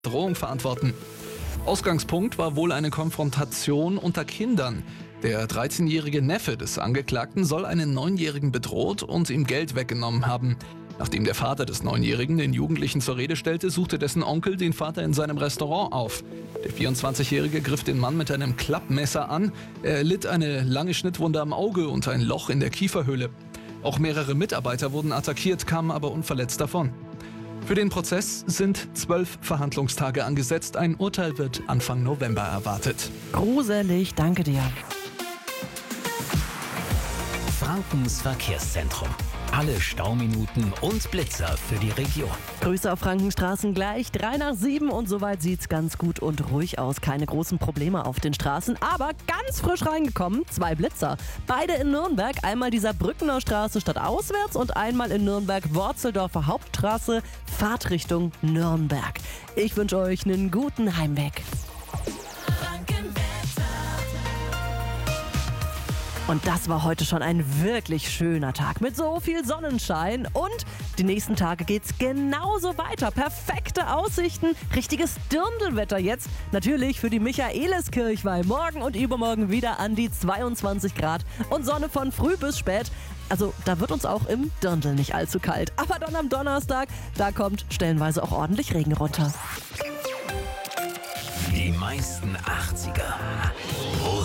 Drohung verantworten. Ausgangspunkt war wohl eine Konfrontation unter Kindern. Der 13-jährige Neffe des Angeklagten soll einen 9-Jährigen bedroht und ihm Geld weggenommen haben. Nachdem der Vater des 9-Jährigen den Jugendlichen zur Rede stellte, suchte dessen Onkel den Vater in seinem Restaurant auf. Der 24-Jährige griff den Mann mit einem Klappmesser an. Er erlitt eine lange Schnittwunde am Auge und ein Loch in der Kieferhöhle. Auch mehrere Mitarbeiter wurden attackiert, kamen aber unverletzt davon. Für den Prozess sind 12 Verhandlungstage angesetzt. Ein Urteil wird Anfang November erwartet. Gruselig, danke dir. Frankens Verkehrszentrum. Alle Stauminuten und Blitzer für die Region. Grüße auf Frankenstraßen gleich. 6:03 und soweit sieht's ganz gut und ruhig aus. Keine großen Probleme auf den Straßen, aber ganz frisch reingekommen 2 Blitzer. Beide in Nürnberg, einmal dieser Brückener Straße stadtauswärts und einmal in Nürnberg-Worzeldorfer Hauptstraße, Fahrtrichtung Nürnberg. Ich wünsche euch einen guten Heimweg. Und das war heute schon ein wirklich schöner Tag mit so viel Sonnenschein. Und die nächsten Tage geht's genauso weiter. Perfekte Aussichten, richtiges Dirndlwetter jetzt. Natürlich für die Michaeliskirche, weil morgen und übermorgen wieder an die 22 Grad und Sonne von früh bis spät. Also da wird uns auch im Dirndl nicht allzu kalt. Aber dann am Donnerstag, da kommt stellenweise auch ordentlich Regen runter. Die meisten 80er.